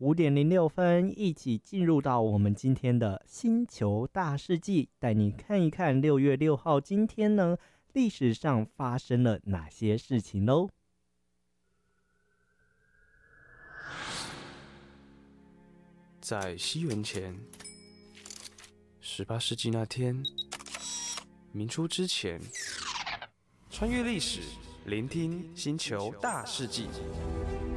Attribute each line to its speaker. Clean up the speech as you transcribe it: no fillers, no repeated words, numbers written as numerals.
Speaker 1: 5:06，一起进入到我们今天的星球大事记，带你看一看6月6号今天呢，历史上发生了哪些事情喽。
Speaker 2: 在西元前18世纪那天，明初之前，穿越历史，聆听星球大事记。